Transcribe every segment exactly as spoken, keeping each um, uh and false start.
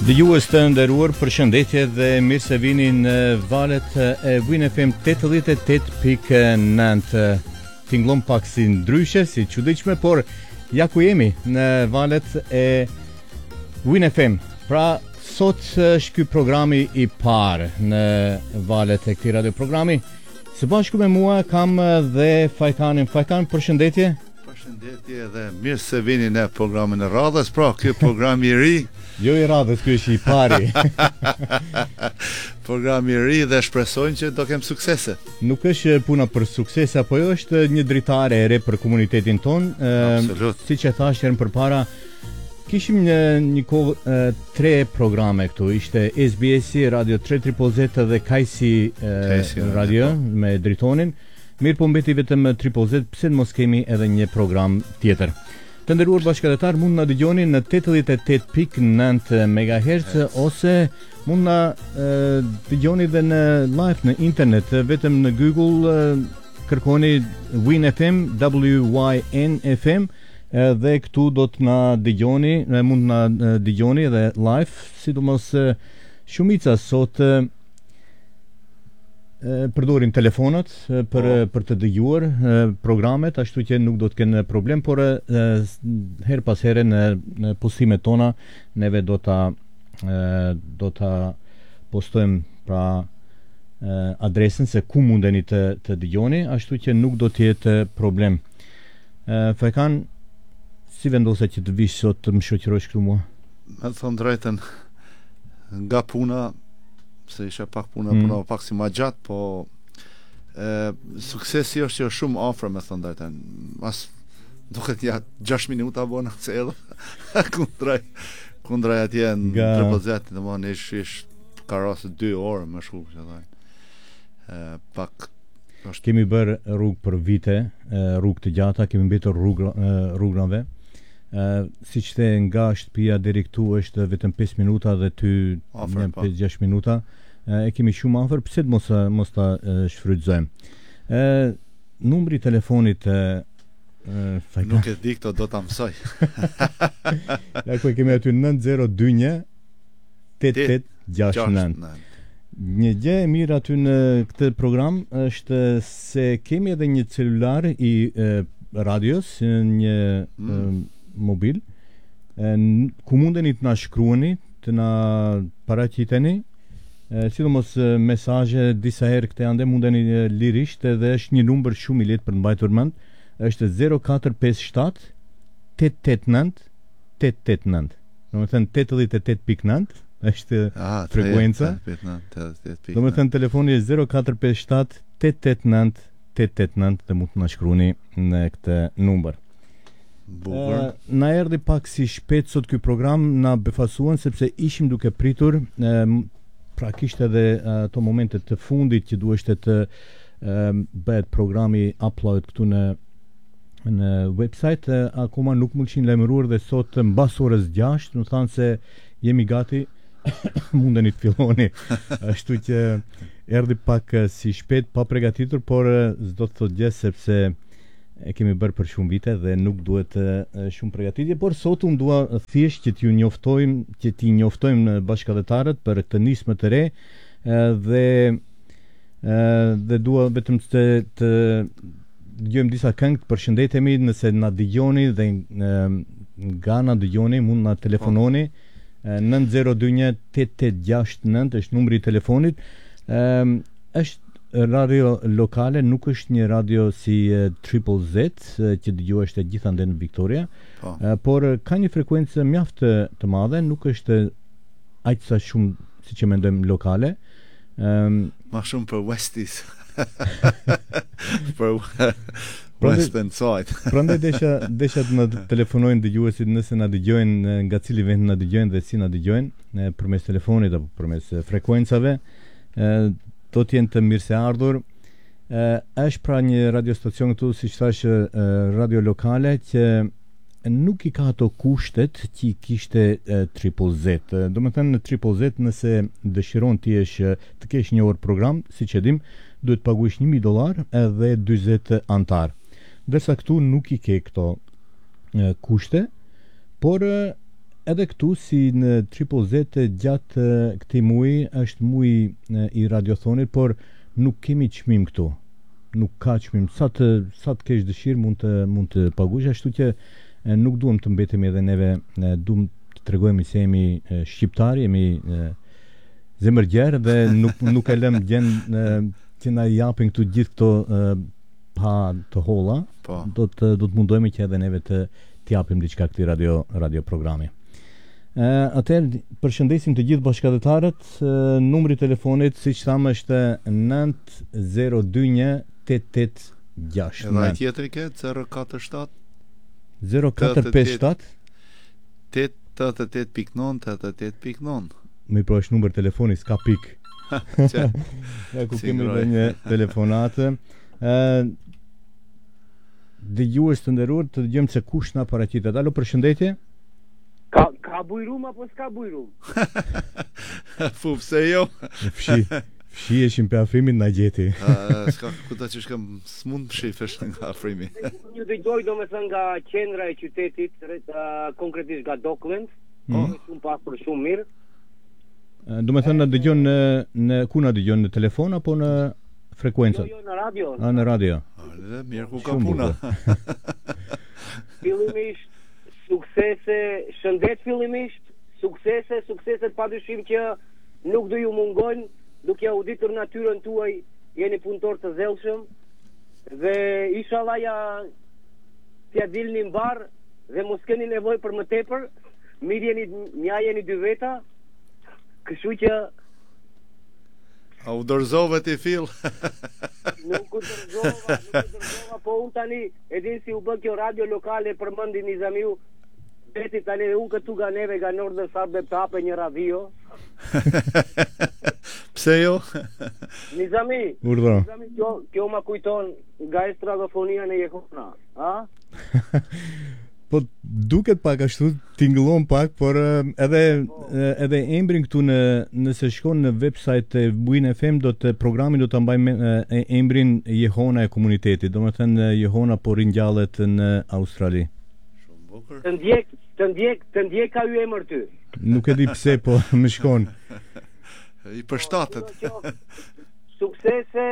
Dëgjues të nderuar, përshëndetje dhe mirë se vini në valët e Win F M tetëdhjetë e tetë pikë nëntë. Tingëllon pak si ndryshe, si çuditshme, por ja ku jemi në valët e Win F M. Pra, sot është ky programi i parë në valët e këtij radioprogrami. Së bashku me mua kam dhe Fajkanin. Fajkan, përshëndetje. Përshëndetje dhe mirë se vini në programin e radhës. Pra, ky program i ri. Jo i radhës, ky është i pari. Programi i ri dhe shpresojnë që do kem suksese. Nuk është puna për sukses, apo jo, është një dritare e re për komunitetin ton. Absolut. Siç e thash herën përpara, kishim një, një kohë tre programe këtu. Ishte S B S Radio tre triple Z dhe Kajsi Radio me dritonin. Mirë po mbeti vetëm triple Z, pse mos kemi edhe një program tjetër. Të nderuar bashkëdhetar, mund na dëgjoni në tetëdhjetë e tetë pikë nëntë megahertz ose mund na e, dëgjoni dhe në live në internet, vetëm në Google e, kërkoni Win F M, W Y N F M e, dhe këtu do të na dëgjoni, e, mund na dëgjoni edhe live, sidomos e, shumica sot e, përdorin telefonat për oh. për të dëgjuar programet, ashtu që nuk do të kenë problem, por her pas here në, në postimet tona neve do ta do ta postojmë pra adresën se ku mundeni të të dëgjoni, ashtu që nuk do të jetë problem. Fajkan, si vendose që të vish sot të më shoqërosh këtu mua? Me të thënë drejtën, nga puna se isha pak puna, mm. puna pak si ma gjatë, po e, suksesi është që është shumë afër, me thënë drejtën. Mas duket ja gjashtë minuta bona se edhe kundraj kundraj atje në Ga... triple Z, domethënë ish ish ka rase dy orë më shumë që thaj. Ë pak është... kemi bërë rrugë për vite, rrugë të gjata, kemi mbetur rrugë rrugëve. Uh, si që the nga shtëpia deri këtu është vetëm pesë minuta dhe ty në pesë gjashtë minuta, uh, e kemi shumë afër, pse të mos, mos ta uh, shfrytëzojmë. Uh, numri telefonit uh, uh, nuk e di, këto do ta mësoj. Ja ku e kemi aty nëntë zero dy një tetë tetë gjashtë nëntë. Një gjë e mirë aty në këtë program është se kemi edhe një celular i uh, radios, një mm. uh, mobil, ku mundeni të na shkruani, të na paraqiteni, sidomos mesazhe disa herë këte ande mundeni lirisht, edhe është një numër shumë i lehtë për mbajtur mend, është zero katër pesë shtat tetë tetë nëntë tetë tetë nëntë. Domethënë tetëdhjetë e tetë pikë nëntë është ah, frekuenca. Domethënë telefoni është zero katër pesë shtat tetë tetë nëntë tetë tetë nëntë dhe mund të na shkruani në këtë numër. Uh, na erdhi pak si shpejt sot ky program, na befasuan sepse ishim duke pritur, uh, pra kishte edhe uh, ato momente të fundit që duheshte të uh, bëhet programi upload këtu në në website, uh, akoma nuk më kishin lajmëruar dhe sot mbas orës gjashtë më thanë se jemi gati, mundeni të filloni. Ashtu që erdhi pak uh, si shpejt, pa përgatitur, por uh, s'do të thotë gjë sepse e kemi bërë për shumë vite dhe nuk duhet uh, shumë përgatitje, por sot unë dua thjesht që t'ju njoftojmë, që t'i njoftojmë bashkëdhetarët për këtë nismë të re uh, dhe uh, dhe dua vetëm të të dëgjojmë disa këngë, të përshëndetemi nëse na dëgjoni dhe uh, nga na dëgjoni mund na telefononi uh, nëntë zero dy një tetë tetë gjashtë nëntë është numri i telefonit. Uh, është radio lokale, nuk është një radio si uh, Triple Z uh, që dëgohesh gjithandej në Victoria, oh. uh, por uh, ka një frekuencë mjaft të, të madhe, nuk është aq sa shumë siç e mendojmë lokale. Um, Ma shumë për Westies. Për Western Side. Prandaj desha desha të na telefonojnë dëgjuesit nëse na dëgjojnë nga cili vend na dëgjojnë dhe si na dëgjojnë përmes telefonit apo përmes frekuencave. Uh, do të jenë të mirë se ardhur. Uh, është pra një radiostacion këtu, si që thashë, uh, radio lokale, që nuk i ka ato kushtet që i kishte uh, Triple Z. Uh, do më thënë në Triple Z, nëse dëshiron të jesh, të kesh një orë program, si që dim, duhet paguish një mijë dollar edhe dyzet antar. Dërsa këtu nuk i ke këto uh, kushte, por uh, edhe këtu si në Triple Z gjatë këtij muaji është muaji i radiothonit, por nuk kemi çmim këtu. Nuk ka çmim. Sa të sa të kesh dëshirë mund të mund të paguash, ashtu që e, nuk duam të mbetemi edhe neve, e, duam të tregojmë se jemi e, shqiptar, jemi e, zemërgjerë dhe nuk nuk e lëm gjën e, që na japin këtu gjithë këto e, pa të holla. Po. Do të do të mundohemi që edhe neve të t'japim diçka këtij radio radio programi. Ë atëherë përshëndesim të gjithë bashkëdhetarët. Numri i telefonit siç thamë është nënt zero dy një tet tet gjashtë. Edhe ai tjetri ke zero katër shtat zero katër pesë shtat tetë tetë pikë nëntë tetë tetë pikë nëntë. Më i prosh numër telefoni s'ka pik. Çe. Ja ku kemi edhe një telefonatë. Ë dëgjues të nderuar, të dëgjojmë se kush na paraqitet. Alo, përshëndetje. Ka ka bujrum apo s'ka bujrum? Fu pse jo? Fshi, fshiheshim pe afrimin na gjeti. Uh, s'ka kuta që shkëm s'mund shifesh nga afrimi. Ju dëgjoj domethënë nga qendra e qytetit, uh, konkretisht nga Docklands. Mm. Shumë pak për shumë mirë. Do me thënë na dëgjon në, në ku na dëgjon, në telefon apo në frekuencët? Jo, jo, në radio. A, në radio. Dhe mirë ku ka Shumë puna. Fillimisht suksese, shëndet fillimisht, suksese, sukseset padyshim që nuk do ju mungojnë, duke auditur natyrën tuaj, jeni punëtor të zellshëm dhe inshallah ja t'ja dilni mbar dhe mos keni nevojë për më tepër. Mirë jeni, nja jeni dy veta. Kështu që A u dorëzove ti fill? nuk u dorëzova, nuk u dorëzova, po unë tani e din si u bë kjo radio lokale, përmendi Nizamiu, beti tani unë këtu nga neve nga Northern Suburb të hape një radio. Pse jo? Nizami, Urdhro. Nizami, kjo, kjo ma kujton nga estradofonia në Jehona, a? Po duket pak ashtu, tingëllon pak, por uh, edhe uh, edhe emrin këtu në nëse shkon në website e Win F M do të programin do ta mbajmë uh, emrin Jehona e komunitetit. Domethënë Jehona po ringjallet në Australi. Shumë bukur. Të ndjek, të ndjek, të ndjek ka yu emër ty. Nuk e di pse, po më shkon. I përshtatet. Suksese.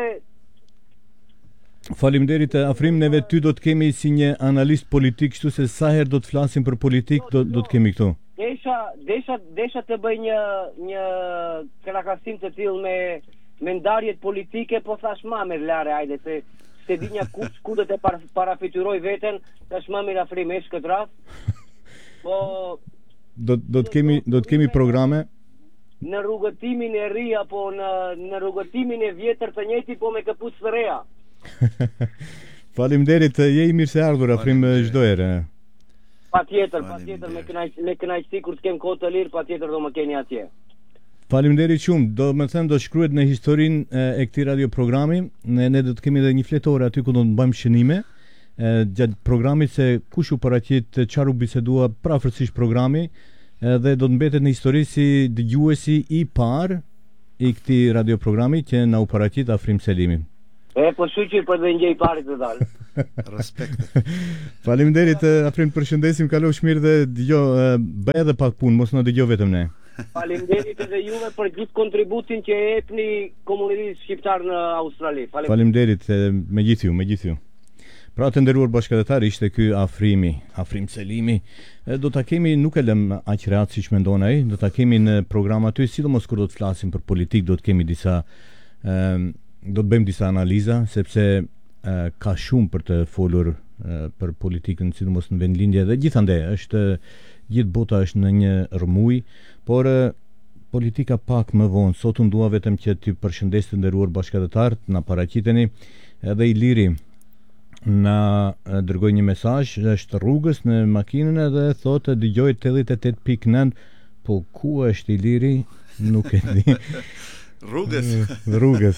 Faleminderit Afrim, neve ty do të kemi si një analist politik, kështu se sa herë do të flasim për politik do do të kemi këtu. Desha, desha, desha të bëj një një krakasim të tillë me me ndarjet politike, po thash më me lare, hajde se se di një kush ku do të par, parafityroj veten, tash më mirë Afrim esh këtë rast. Po do do të kemi do të kemi programe në rrugëtimin e ri apo në në rrugëtimin e vjetër të njëjti, po me këpucë të reja. Faleminderit, je i mirë se ardhur Afrim çdo herë. Patjetër, patjetër me kënaq me kënaqësi kur të kem kohë të lirë, patjetër do më keni atje. Faleminderit shumë. Do të thënë do shkruhet në historinë e këtij radioprogrami. Ne ne do të kemi edhe një fletore aty ku do të bëjmë shënime gjatë programit se kush u paraqit çfarë u bisedua prafërsisht programi, dhe do të mbetet në histori si dëgjuesi i parë i këtij radioprogrami që na u paraqit Afrim Selimi. E, po shuqir për dhe një i parit të dalë. Respekt. Faleminderit Afrim, përshëndesim, kalosh mirë dhe dëgjo, bëj edhe pak punë, mos na dëgjo vetëm ne. Faleminderit edhe juve për gjithë kontributin që e jepni komunitetit shqiptar në Australi. Faleminderit me gjithë ju, me gjithë ju. Pra të nderuar bashkëdhetar, ishte ky Afrimi, Afrim Selimi. Do ta kemi, nuk e lëm aq rehat siç mendon ai, do ta kemi në program aty, sidomos kur do të flasim për politik, do të kemi disa um, do të bëjmë disa analiza, sepse uh, ka shumë për të folur uh, për politikën, sidomos në vendlindje, dhe gjithandaj është gjithë bota është në një rrëmuj, por uh, politika pak më vonë. Sot unë dua vetëm që t'ju përshëndes të nderuar bashkëdhetar, na paraqiteni, edhe Iliri na uh, dërgoi një mesazh, është rrugës në makinën edhe thotë dëgjoj tetëdhjetë e tetë pikë nëntë, po ku është Iliri? Nuk e di. Rrugës. Rrugës.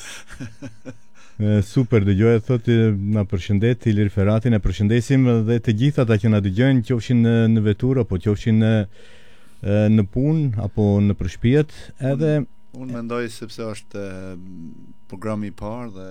Super, dëgjoj, thotë na përshëndet Ilir Ferati, ne përshëndesim dhe të gjithë ata që na dëgjojnë, qofshin në, në vetur apo qofshin në në punë apo në përshpijet, edhe unë mendoj sepse është programi i parë dhe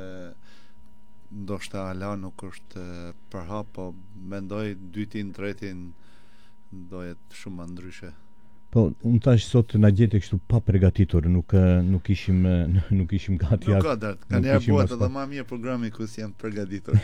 ndoshta ala nuk është përhap, po mendoj dytin, tretin do jetë shumë më ndryshe. Po, unë tash sot na gjete kështu pa përgatitur, nuk nuk ishim nuk ishim gati. Nuk ka dert. Kanë bëhet edhe më mirë programi ku janë të përgatitur.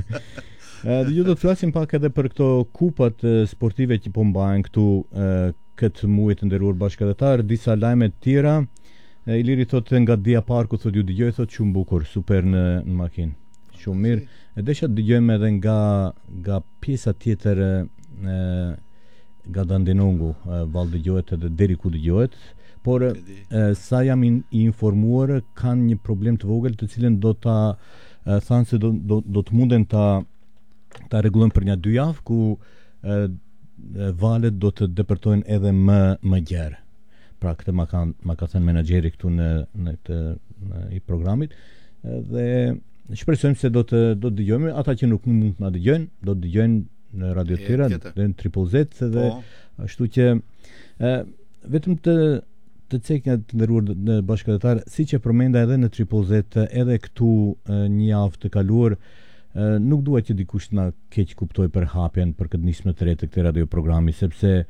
Dhe ju do të flasim pak edhe për këto kupat sportive që po mbajnë këtu këtë muaj të nderuar bashkëdhetar, disa lajme të tjera. Iliri thotë nga Dia Parku, thotë ju dëgjoj, thotë shumë bukur, super në, në makinë. Shumë mirë. E desha të dëgjojmë edhe nga nga pjesa tjetër e nga Dandenongu, val dëgjohet edhe deri ku dëgjohet, por e, sa jam in, informuar kanë një problem të vogël të cilën do ta e, thanë se do, do, do të munden ta ta rregullojnë për një dy javë ku e, e, valet do të depërtojnë edhe më më gjerë. Pra këtë ma ka ma ka thënë menaxheri këtu në në këtë në, i programit dhe shpresojmë se do të do të dëgjojmë ata që nuk mund të na dëgjojnë, do të dëgjojnë në radio të tjera, dhe në Triple Z dhe po. Ashtu që e, vetëm të të cekja të nderuar në bashkëdhetar, siç e përmenda edhe në Triple Z, edhe këtu e, një javë të kaluar, e, nuk dua që dikush na keq kuptoj për hapjen për këtë nismë të re të këtij radioprogrami, sepse e,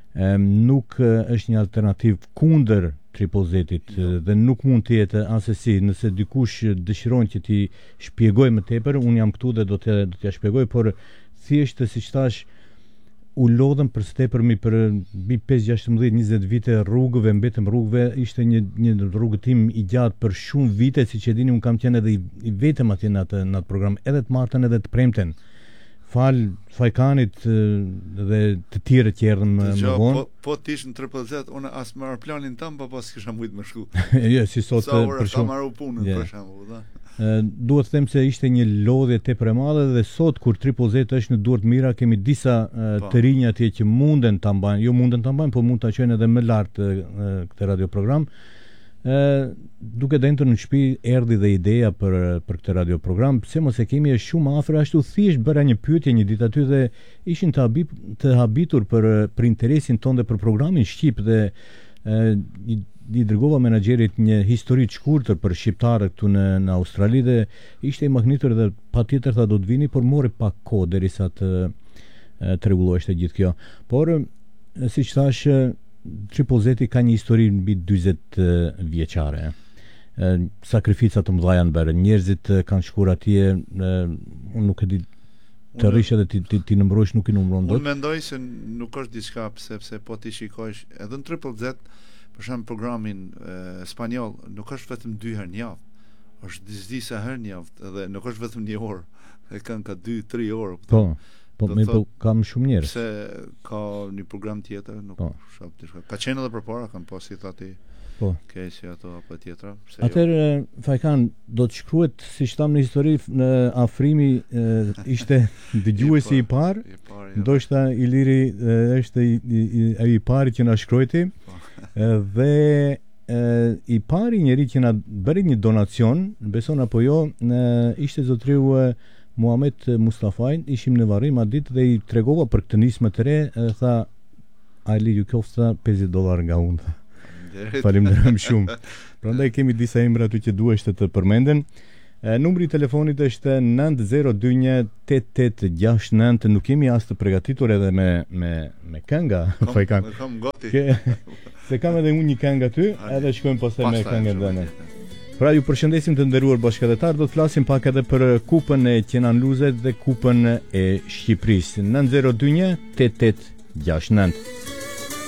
nuk e, është një alternativë kundër Triple Z-it jo. Dhe nuk mund të jetë asesi. Nëse dikush dëshiron që ti shpjegoj më tepër, unë jam këtu dhe do të do t'ja shpjegoj, por thjesht siç thash u lodhëm për stepërmi për mbi pesë gjashtëmbëdhjetë njëzet vite rrugëve, mbetëm rrugëve, ishte një një rrugëtim i gjatë për shumë vite, siç e dini, un kam qenë edhe i, i vetëm atje në atë në atë program, edhe të martën edhe të premten. Fal Fajkanit dhe të tjerë që erdhën më vonë. Po po ti ish në Triple Z, unë as me planin tam, pa pas kisha mujt më shku. Jo, si sot Sa për shumë. Sa marrë punën yeah. për shembull, da. Uh, duhet të them se ishte një lodhje tepër e madhe dhe sot kur Triple Z është në duart mira, kemi disa uh, të rinj atje që munden ta mbajnë, jo munden ta mbajnë, po mund ta çojnë edhe më lart uh, këtë radioprogram. Uh, duke dentur në shtëpi erdhi dhe ideja për për këtë radioprogram, pse mos e kemi është shumë afër, ashtu thjesht bëra një pyetje një ditë aty dhe ishin të habit, të habitur për për interesin tonë dhe për programin shqip dhe uh, i i dërgova menaxherit një histori të shkurtër për shqiptarët këtu në në Australi dhe ishte i magnitur dhe patjetër tha do të vini, por mori pak kohë derisa të të rregulloheshte gjithë kjo. Por siç thash, Triple Z ka një histori mbi dyzet vjeçare. Sakrifica të mëdha janë bërë. Njerëzit kanë shkuar atje, unë nuk e di të rrish edhe ti ti, ti numërosh nuk i numëron dot. Unë mendoj se nuk është diçka sepse po ti shikojsh edhe në Triple Z për shembull programin e, spanjoll nuk është vetëm dy herë në javë, është disa herë në javë dhe nuk është vetëm një orë, e kanë ka dy tre orë. Po, po më po kam shumë njerëz. Se ka një program tjetër, nuk po. Shap diçka. Ka qenë edhe përpara, kanë pas si thati. Po. Keqë ato apo tjetra. Atëherë jo. Fajkan do të shkruhet siç tham në histori në afrimi e, ishte dëgjuesi i parë. Ndoshta Iliri e, është i, i, i, i pari që na shkruajti. Dhe e, i pari njeri që na bëri një donacion, beson apo jo, në, ishte zotriu Muhamet Mustafajn, ishim në varrim atë ditë dhe i tregova për këtë nismë të re, e, tha Ali ju kofta pesëdhjetë dollar nga unë. Faleminderojm shumë. Prandaj kemi disa emra aty që duhesh të, të përmenden. E, numri i telefonit është nëntë zero dy një tetë tetë gjashtë nëntë. Nuk kemi as të përgatitur edhe me me me kënga. Kam, kam gati. Ke, se kam edhe unë një këngë aty, edhe shkojmë pastaj me këngën tënde. Pra ju përshëndesim të nderuar bashkëdhetar, do të flasim pak edhe për kupën e Kenan Luzet dhe kupën e Shqipërisë. nëntë zero dy një tetë tetë gjashtë nëntë.